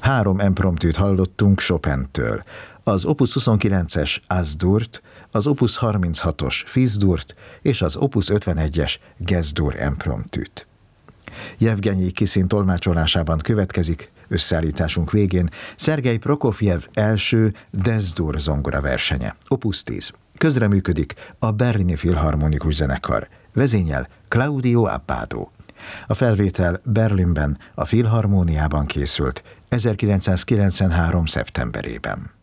3 impromptűt hallottunk Chopintől. Az Opus 29-es Az-durt, az Opus 36-os Fis-durt és az Opus 51-es Gez-dur impromptűt. Jevgenyi Kiszin tolmácsolásában következik összeállításunk végén Szergej Prokofjev első Dez-dur zongora versenye, Opus 10. Közreműködik a Berlini Filharmonikus Zenekar, vezényel Claudio Abbado. A felvétel Berlinben, a Filharmóniában készült 1993. szeptemberében.